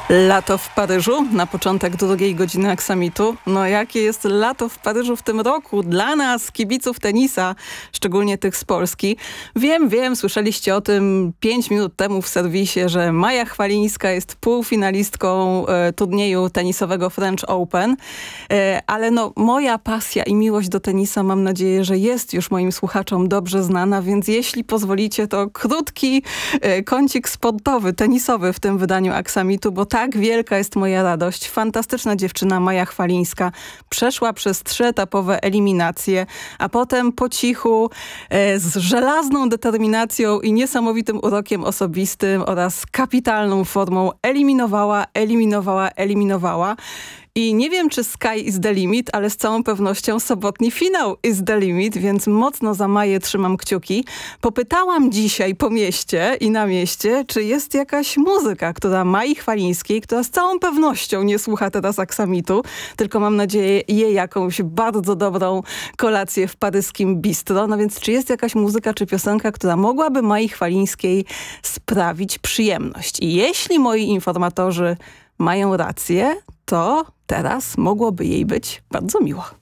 Lato w Paryżu na początek drugiej godziny Aksamitu. No jakie jest lato w Paryżu w tym roku dla nas, kibiców tenisa, szczególnie tych z Polski. Wiem, słyszeliście o tym 5 minut temu w serwisie, że Maja Chwalińska jest półfinalistką turnieju tenisowego French Open. Ale no moja pasja i miłość do tenisa mam nadzieję, że jest już moim słuchaczom dobrze znana, więc jeśli pozwolicie, to krótki kącik sportowy, tenisowy w tym wydaniu Aksamitu, bo tak wielka jest moja radość. Fantastyczna dziewczyna Maja Chwalińska przeszła przez 3-etapowe eliminacje, a potem po cichu, z żelazną determinacją i niesamowitym urokiem osobistym oraz kapitalną formą eliminowała. I nie wiem, czy sky is the limit, ale z całą pewnością sobotni finał is the limit, więc mocno za Maję trzymam kciuki. Popytałam dzisiaj po mieście i na mieście, czy jest jakaś muzyka, która Mai Chwalińskiej, która z całą pewnością nie słucha teraz Aksamitu, tylko mam nadzieję je jakąś bardzo dobrą kolację w paryskim bistro. No więc czy jest jakaś muzyka czy piosenka, która mogłaby Mai Chwalińskiej sprawić przyjemność? I jeśli moi informatorzy mają rację, to teraz mogłoby jej być bardzo miło.